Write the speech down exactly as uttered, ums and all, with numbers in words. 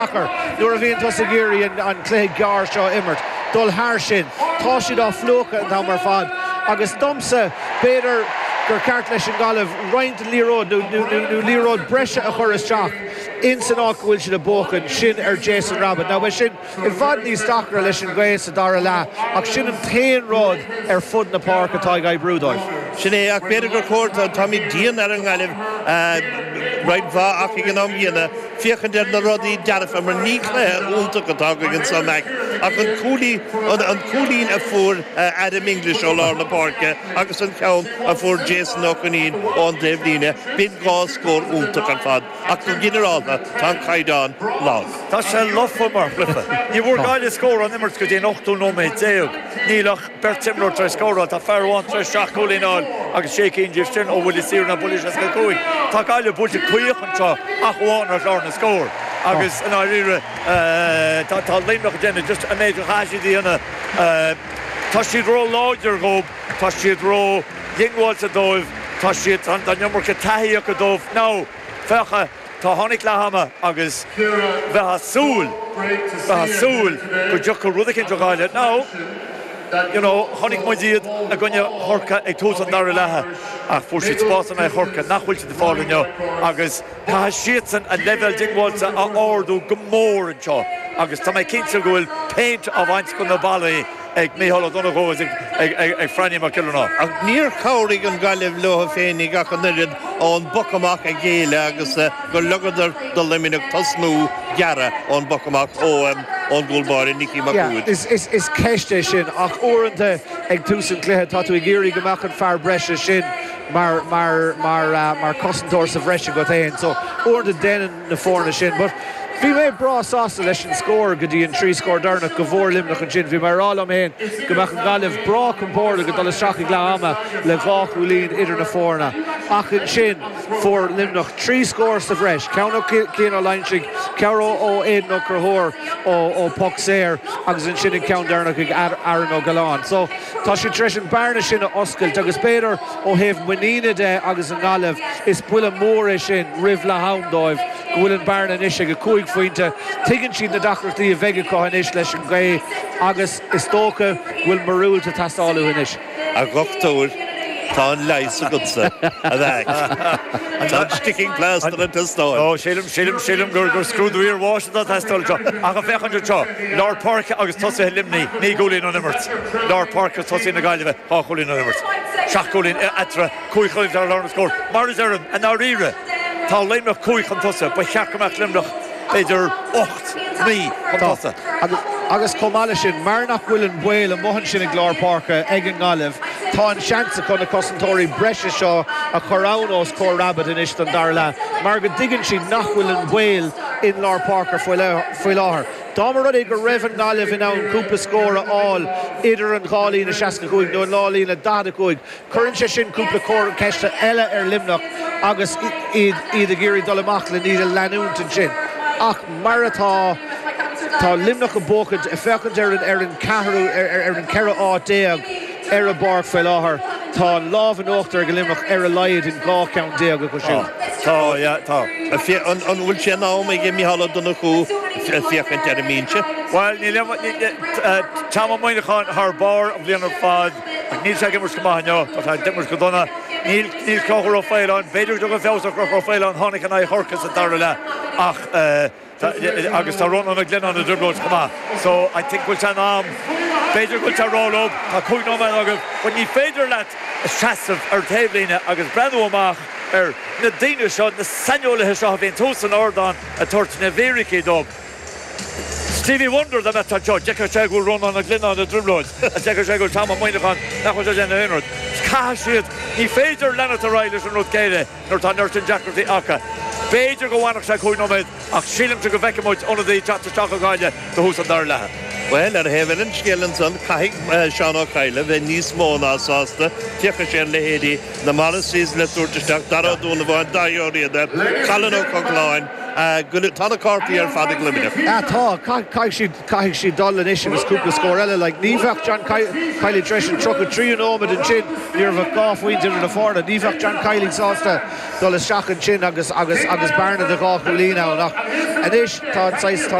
Nuair a bhíonn tosa géirí an clé gar seo immert dul thar sin tá siad á flócha an tá mar fad agus domsa beidir gur ceart leis an galamh roinnt líród nó líród breise a chur isteach in san ác bhfuil siad a bóchan sin ar Jason Rabbit. Ná bheith sin i bhfad níos dachar leis an gcuas a dara le ach sin an taon rád ar fud na páirc atá ag brúdáil. Sin é ach beidir gur cóirta tá mí díon ar an galamh roid bha ach i gnom dhéana fiochan deir na rodí dearfa mar ní cléir únta go tá an sa meid ach an cúlí an cúlín a fuair Adam English ó lár na páirce agus an ceann a fuair Jason O'Conneen ón Devlíne bin gá scór únta an fad ach go generálta tá caiidán lá. Tá sé lofa mar flifa. Ní bhór gáile scór an immert go dtí ochtú nóméid déag. Nílach Bert Timlor tre scóra tá fearháin tre seach cúlínáil agus sé cín sin ó bhfuil sír na bulis as go cúig. Tá gáile búlte cuiochan seo ach bháin ar lár na scór. Agus yn o'r ta leimnach dyn just a meid o'ch di yna ta sydd ro lawr gob ta sydd ro yngwal sa dof ta sydd an dan ymwr ca tahi ac o dof naw fecha ta honig la hama agus fecha sŵl fecha sŵl go joc o rwyddig yn jogaile naw you know, honig moidíad a gonne horca ag tús an dar leha ach fór siad spásan a horca nachhfuilte de fáil inyo agus tá siadsan a level dingwalta a ordú gomór an seo agus tá mai cinse gohfuil paint a bhaint go na balaí ag méhall a donna góis ag Franny McKillen ach níor cáirigh an galamh lotha féinnig ach an irid ón bocamach a géile agus go lugadar do liminach tasmú geara ón bocamach ó on goalbar Nicky McGood. Yeah, is is is ceiste sin ach orinthe ag tús an cléthe tá tú i géirí goach an fear breise sin mar mar mar uh, mar cosantóir sa bhreise go taon so orinthe déanaan na fórna sin but bhí mé brá sásta leis an scór go dtí an trí scór darnach go bhór limnach an sin bhí mar ráil am héin goach an galamh brá compórla go dul isteach i gláama le gháchúlín idir na fórna ach an sin for limnach trí scór sa bhreis ceanna cían á leinsigh cearó ó éan ó crthór ó ó Poxéir agus an sin an ceann darnach ag Aaron ó Galán so tá si treis an bearna sin a oscailt agus beidir ó héamh muíine de agus an galamh is buile mór é sin rih le hamdóibh go bhfuil an bearna isis go cuaig faointe tuigann siad na dachirtaí a bheige cáin isis leis an gé agus is tócha bhfuil marúilta tasáú inis. A gochtúir tá an leis a gutsa a bheith. Tá sticking plaster an testáil. Ó sílim sílim sílim gur gur scrúdúir bháiste a testáil seo. A go fechan seo Lár Park agus tosa limní ní gúlín an immert. Lár Park agus tosa na gaiileh á chulín an immert. Seach gúlín etra cúig chuid ar lár na scór. Mar is ar an á ríre. Tá leimnach cúig an tosa ba cheachach limnach beidir ocht mí an tosa. Agus comáile sin mar nach bhfuil an bhfuil a mohan sin ag Lár Park ag an galamh tá an seansa chun na cosantóirí breise seo a chorán os cór Rabbit in is an dar le mar go dtigann siad nach bhfuil an bhfuil in Lár Park foiil láthair. Dá mar rud ag go raibh an galamh in ann cúpla scóra áil idir an gálaí na seaca chuig nó an lálaí na dada chuig chuann sé sin cúpla cór an ceiste eile ar limnach agus iad a géirí dul amach le níad a leanúnta sin ach mar atá tá limnach a bócad a fechan ar an ar an ceathrú ar an ceire á déag ar a bar foiil láthair tá lámh an ochtar go limnach ar a laiad in gá ceann déag go sin. Tá, ja, tá. An bhfuil sé ná mé gé míhall donna chu fiochan ar a mínse? Well, ní le tá muoineán th bar an bblion ar fad ach níl sé gimmar go maithne tá dimmar go donna níl níl crochar ó féileán beidir do go fésa croch ó féileán tháinig an chorcas a dar le ach agus tá run an a glin an a driblóid chumá so I think bhfuil tá ná beidir bhfuil tá rólób tá cúig nó meid agah bud ní féidir leat seasamh ar taobhlíne agus breanú amach ar na daine seo na saneolathe seo a bhíonn tús an ordáin a tuairt na bhéiricé dóg. Stevie Wonder da meta jo Jack Shagul run on a glin on the driblóid a Jack Shagul tá muoineán nach chu sé na hinrod. Cá siad ní féidir lena a ráile an rud céile nó tá nuirtin Jackartí acha. Beidir go bhhainach sé chuig nóméid ach sílimte go bheicemuid óna dí teachta teach gáile do hús an dar lethe. Well, ar hefyd yn sgilyn son, caig Sean O'Caile, fe nis mona sásta, tiacha sé lehédi, na malas sís le túrtisteach, dará dúna bhain, da iori yna, chalan o cogláin, gunna tána cartaí ar fada glimine. Atá caiigh si dul in isisi was cúpla scór eile, le níomhah John Kiley treis an tro trí ómad an sin níor bh gáhhainte na fáda, níomhah John Kiley sásta dul is seach an sin agus agus agus barna de gá cholína nach. An is tá